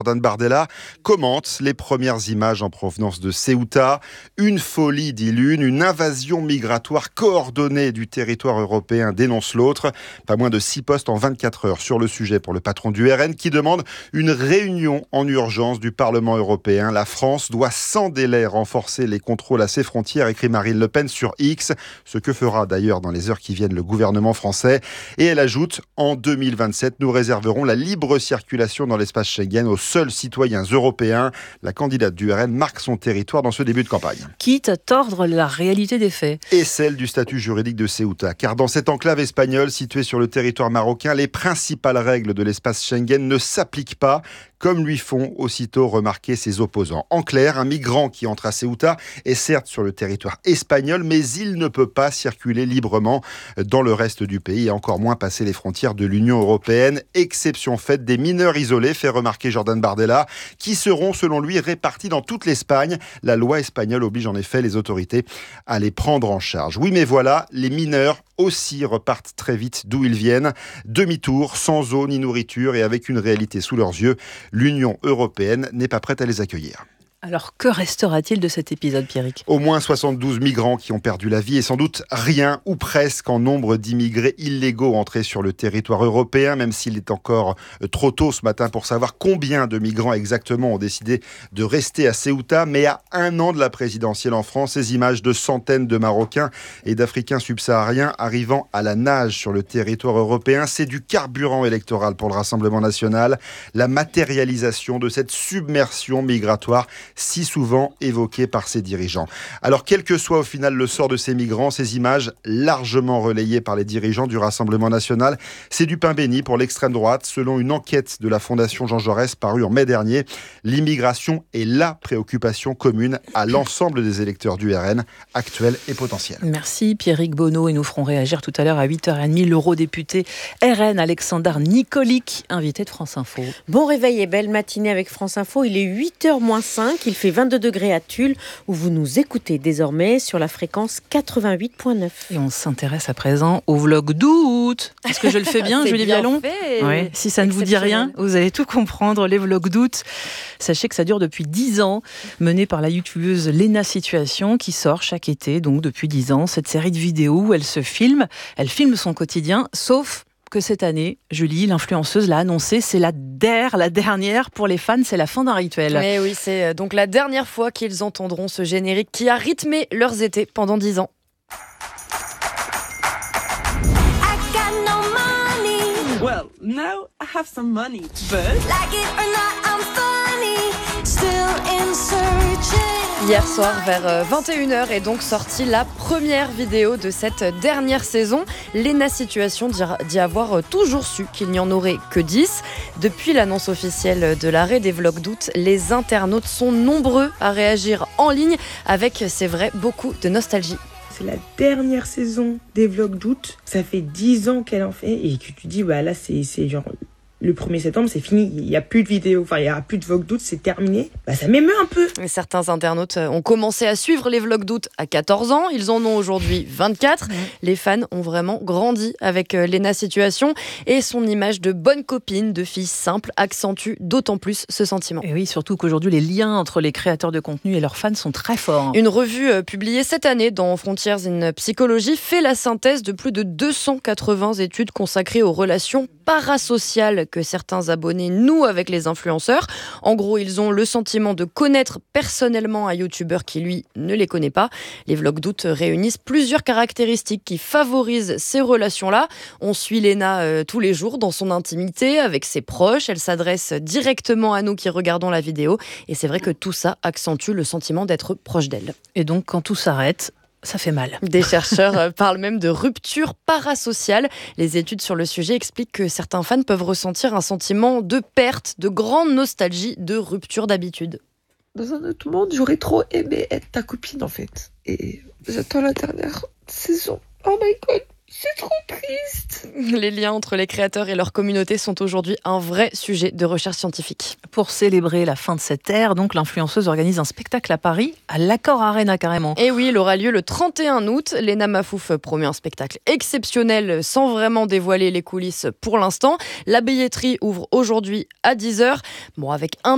Jordan Bardella commente les premières images en provenance de Ceuta. Une folie, dit l'une, une invasion migratoire coordonnée du territoire européen, dénonce l'autre. Pas moins de 6 postes en 24 heures sur le sujet pour le patron du RN qui demande une réunion en urgence du Parlement européen. La France doit sans délai renforcer les contrôles à ses frontières, écrit Marine Le Pen sur X, ce que fera d'ailleurs dans les heures qui viennent le gouvernement français. Et elle ajoute, en 2027, nous réserverons la libre circulation dans l'espace Schengen aux seuls citoyens européens. La candidate du RN marque son territoire dans ce début de campagne. Quitte à tordre la réalité des faits. Et celle du statut juridique de Ceuta. Car dans cette enclave espagnole située sur le territoire marocain, les principales règles de l'espace Schengen ne s'appliquent pas, comme lui font aussitôt remarquer ses opposants. En clair, un migrant qui entre à Ceuta est certes sur le territoire espagnol, mais il ne peut pas circuler librement dans le reste du pays et encore moins passer les frontières de l'Union européenne. Exception faite des mineurs isolés, fait remarquer Jordan Bardella, qui seront selon lui répartis dans toute l'Espagne. La loi espagnole oblige en effet les autorités à les prendre en charge. Oui, mais voilà, les mineurs aussi repartent très vite d'où ils viennent. Demi-tour, sans eau ni nourriture et avec une réalité sous leurs yeux. L'Union européenne n'est pas prête à les accueillir. Alors, que restera-t-il de cet épisode, Pierrick ? Au moins 72 migrants qui ont perdu la vie et sans doute rien ou presque en nombre d'immigrés illégaux entrés sur le territoire européen, même s'il est encore trop tôt ce matin pour savoir combien de migrants exactement ont décidé de rester à Ceuta. Mais à 1 an de la présidentielle en France, ces images de centaines de Marocains et d'Africains subsahariens arrivant à la nage sur le territoire européen, c'est du carburant électoral pour le Rassemblement national. La matérialisation de cette submersion migratoire si souvent évoquée par ses dirigeants. Alors, quel que soit au final le sort de ces migrants, ces images largement relayées par les dirigeants du Rassemblement national, c'est du pain béni pour l'extrême droite. Selon une enquête de la Fondation Jean Jaurès parue en mai dernier, l'immigration est la préoccupation commune à l'ensemble des électeurs du RN, actuels et potentiels. Merci Pierrick Bonneau, et nous ferons réagir tout à l'heure à 8h30 l'eurodéputé RN Alexandar Nikolic, invité de France Info. Bon réveil et belle matinée avec France Info. Il est 8h-5. Il fait 22 degrés à Tulle, où vous nous écoutez désormais sur la fréquence 88.9. Et on s'intéresse à présent au vlog d'août. Est-ce que je le fais bien, Julie Vialon ? Oui. Si ça ne vous dit rien, vous allez tout comprendre. Les vlogs d'août, sachez que ça dure depuis 10 ans, mené par la youtubeuse Léna Situation, qui sort chaque été, donc depuis 10 ans, cette série de vidéos où elle filme son quotidien, sauf que cette année, Julie, l'influenceuse, l'a annoncé, c'est la dernière pour les fans, c'est la fin d'un rituel. Mais oui, c'est donc la dernière fois qu'ils entendront ce générique qui a rythmé leurs étés pendant 10 ans. Well, now I have some money, but like it or not, I'm funny, still in searching. Hier soir, vers 21h, est donc sortie la première vidéo de cette dernière saison. Léna Situation dit avoir toujours su qu'il n'y en aurait que 10. Depuis l'annonce officielle de l'arrêt des vlogs d'août, les internautes sont nombreux à réagir en ligne avec, c'est vrai, beaucoup de nostalgie. C'est la dernière saison des vlogs d'août. Ça fait 10 ans qu'elle en fait et que tu dis, bah là, c'est genre le 1er septembre, c'est fini. Il n'y a plus de vidéos, il n'y aura plus de vlogs d'août, c'est terminé. Bah, ça m'émeut un peu. Et certains internautes ont commencé à suivre les vlogs d'août à 14 ans. Ils en ont aujourd'hui 24. Les fans ont vraiment grandi avec Léna Situation et son image de bonne copine, de fille simple, accentue d'autant plus ce sentiment. Et oui, surtout qu'aujourd'hui, les liens entre les créateurs de contenu et leurs fans sont très forts. Une revue publiée cette année dans Frontiers in Psychology fait la synthèse de plus de 280 études consacrées aux relations parasociales que certains abonnés nouent avec les influenceurs. En gros, ils ont le sentiment de connaître personnellement un youtubeur qui, lui, ne les connaît pas. Les vlogs d'août réunissent plusieurs caractéristiques qui favorisent ces relations-là. On suit Léna tous les jours dans son intimité, avec ses proches. Elle s'adresse directement à nous qui regardons la vidéo. Et c'est vrai que tout ça accentue le sentiment d'être proche d'elle. Et donc, quand tout s'arrête, ça fait mal. Des chercheurs parlent même de rupture parasociale. Les études sur le sujet expliquent que certains fans peuvent ressentir un sentiment de perte, de grande nostalgie, de rupture d'habitude. Dans un autre monde, j'aurais trop aimé être ta copine en fait. Et j'attends la dernière saison. Oh my god, c'est trop triste. Les liens entre les créateurs et leur communauté sont aujourd'hui un vrai sujet de recherche scientifique. Pour célébrer la fin de cette ère, donc l'influenceuse organise un spectacle à Paris, à l'Accor Arena carrément. Et oui, il aura lieu le 31 août. Léna Mafouf promet un spectacle exceptionnel sans vraiment dévoiler les coulisses pour l'instant. La billetterie ouvre aujourd'hui à 10h. Bon, avec un